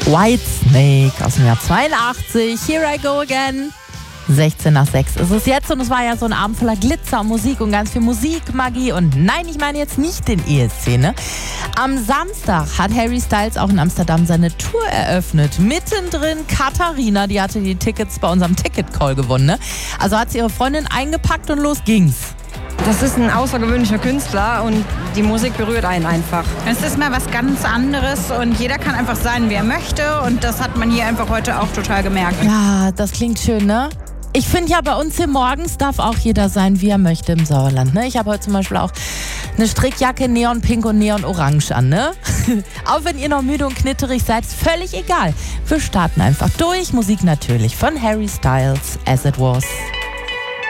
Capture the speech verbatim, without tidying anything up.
Whitesnake aus dem Jahr zweiundachtzig. Here I go again. sechzehn nach sechs ist es jetzt und es war ja so ein Abend voller Glitzer und Musik und ganz viel Musikmagie und nein, ich meine jetzt nicht den E S C, ne? Am Samstag hat Harry Styles auch in Amsterdam seine Tour eröffnet. Mittendrin Katharina, die hatte die Tickets bei unserem Ticket-Call gewonnen, ne? Also hat sie ihre Freundin eingepackt und los ging's. Das ist ein außergewöhnlicher Künstler und die Musik berührt einen einfach. Es ist mal was ganz anderes und jeder kann einfach sein, wie er möchte und das hat man hier einfach heute auch total gemerkt. Ja, das klingt schön, ne? Ich finde ja, bei uns hier morgens darf auch jeder sein, wie er möchte im Sauerland, ne? Ich habe heute zum Beispiel auch eine Strickjacke neonpink und neonorange an, ne? Auch wenn ihr noch müde und knitterig seid, ist völlig egal. Wir starten einfach durch. Musik natürlich von Harry Styles, As It Was.